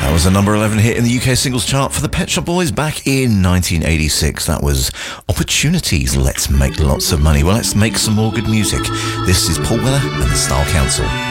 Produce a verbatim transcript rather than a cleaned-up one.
That was a number eleven hit in the U K singles chart for the Pet Shop Boys back in nineteen eighty-six. That was Opportunities. Let's make lots of money. Well, let's make some more good music. This is Paul Weller and the Style Council.